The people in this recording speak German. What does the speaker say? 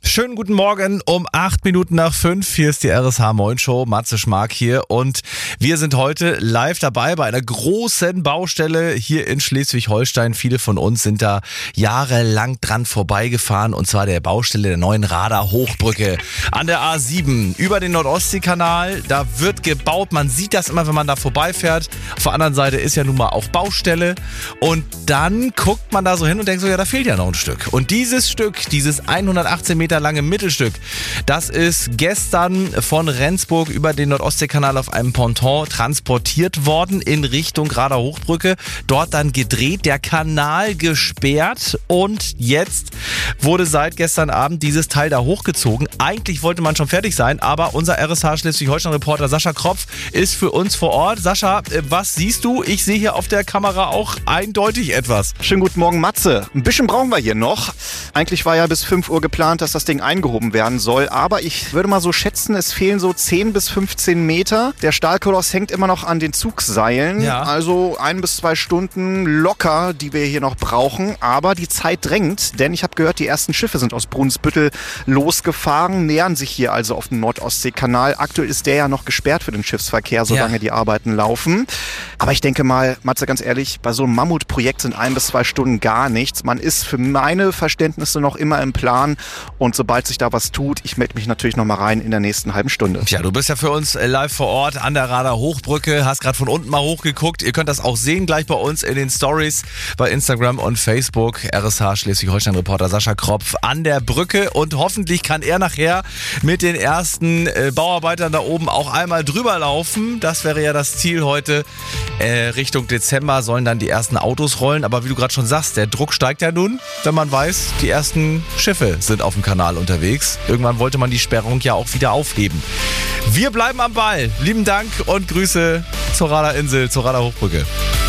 Schönen guten Morgen um 5:08. Hier ist die RSH Moin Show. Matze Schmark hier und wir sind heute live dabei bei einer großen Baustelle hier in Schleswig-Holstein. Viele von uns sind da jahrelang dran vorbeigefahren und zwar der Baustelle der neuen Rader Hochbrücke an der A7 über den Nordostseekanal. Da wird gebaut. Man sieht das immer, wenn man da vorbeifährt. Auf der anderen Seite ist ja nun mal auch Baustelle und dann guckt man da so hin und denkt so, ja, da fehlt ja noch ein Stück. Und dieses Stück, dieses 118 Meter lange Mittelstück, das ist gestern von Rendsburg über den Nordostseekanal auf einem Ponton transportiert worden in Richtung Rader Hochbrücke. Dort dann gedreht, der Kanal gesperrt und jetzt wurde seit gestern Abend dieses Teil da hochgezogen. Eigentlich wollte man schon fertig sein, aber unser RSH Schleswig-Holstein-Reporter Sascha Kropf ist für uns vor Ort. Sascha, was siehst du? Ich sehe hier auf der Kamera auch eindeutig etwas. Schönen guten Morgen, Matze. Ein bisschen brauchen wir hier noch. Eigentlich war ja bis 5 Uhr geplant, dass das Ding eingehoben werden soll, aber ich würde mal so schätzen, es fehlen so 10 bis 15 Meter. Der Stahlkoloss hängt immer noch an den Zugseilen, also 1 bis 2 Stunden locker, die wir hier noch brauchen, aber die Zeit drängt, denn ich habe gehört, die ersten Schiffe sind aus Brunsbüttel losgefahren, nähern sich hier also auf den Nordostseekanal. Aktuell ist der ja noch gesperrt für den Schiffsverkehr, solange die Arbeiten laufen. Aber ich denke mal, Matze, ganz ehrlich, bei so einem Mammutprojekt sind 1 bis 2 Stunden gar nichts. Man ist für meine Verständnisse noch immer im Plan und sobald sich da was tut, ich melde mich natürlich noch mal rein in der nächsten halben Stunde. Tja, du bist ja für uns live vor Ort an der Rader Hochbrücke, hast gerade von unten mal hochgeguckt. Ihr könnt das auch sehen gleich bei uns in den Stories bei Instagram und Facebook. RSH Schleswig-Holstein-Reporter Sascha Kropf an der Brücke und hoffentlich kann er nachher mit den ersten Bauarbeitern da oben auch einmal drüber laufen. Das wäre ja das Ziel heute. Richtung Dezember sollen dann die ersten Autos rollen, aber wie du gerade schon sagst, der Druck steigt ja nun, wenn man weiß, die ersten Schiffe sind auf dem Kanal unterwegs. Irgendwann wollte man die Sperrung ja auch wieder aufheben. Wir bleiben am Ball. Lieben Dank und Grüße zur Raderinsel, zur Rader Hochbrücke.